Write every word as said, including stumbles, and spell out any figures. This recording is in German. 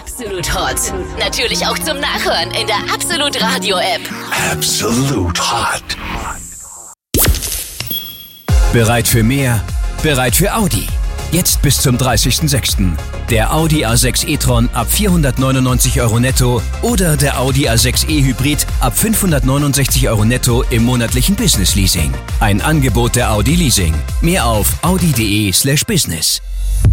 Absolut Hot. Natürlich auch zum Nachhören in der Absolut Radio App. Absolut Hot. Bereit für mehr? Bereit für Audi. Jetzt bis zum dreißigsten sechsten Der Audi A sechs e-tron ab vierhundertneunundneunzig Euro netto oder der Audi A sechs e-Hybrid ab fünfhundertneunundsechzig Euro netto im monatlichen Business Leasing. Ein Angebot der Audi Leasing. Mehr auf audi punkt de slash business.